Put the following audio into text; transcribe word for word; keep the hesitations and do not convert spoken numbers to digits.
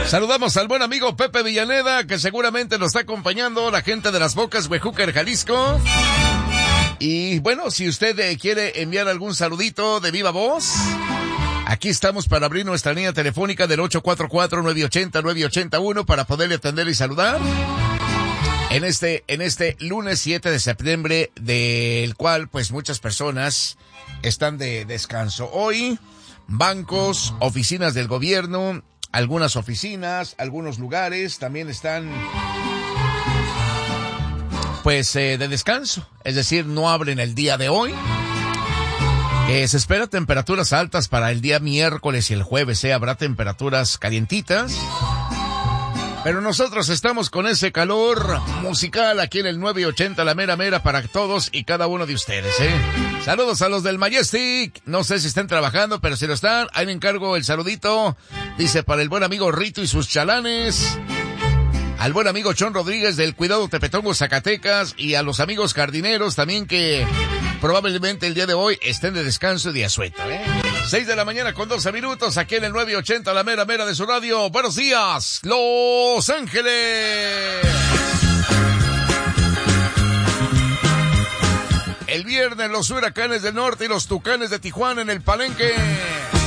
Saludamos al buen amigo Pepe Villaneda, que seguramente nos está acompañando, la gente de Las Bocas, Huejúcar, Jalisco. Y bueno, si usted eh, quiere enviar algún saludito de viva voz, aquí estamos para abrir nuestra línea telefónica del ocho cuatro cuatro, nueve ocho cero, nueve ocho uno para poderle atender y saludar. En este, en este lunes siete de septiembre, del cual pues muchas personas están de descanso. Hoy, bancos, oficinas del gobierno, algunas oficinas, algunos lugares también están pues eh, de descanso, es decir, no abren el día de hoy. Eh, se espera temperaturas altas para el día miércoles y el jueves, eh, habrá temperaturas calientitas. Pero nosotros estamos con ese calor musical aquí en el nueve ochenta, la mera mera para todos y cada uno de ustedes, ¿eh? Saludos a los del Majestic. No sé si están trabajando, pero si lo están, ahí me encargo el saludito. Dice para el buen amigo Rito y sus chalanes. Al buen amigo Chon Rodríguez del Cuidado Tepetongo, Zacatecas. Y a los amigos jardineros también que probablemente el día de hoy estén de descanso y de asueto, ¿eh? Seis de la mañana con doce minutos, aquí en el nueve ochenta, la mera mera de su radio. Buenos días, Los Ángeles. El viernes los Huracanes del Norte y los Tucanes de Tijuana en el Palenque.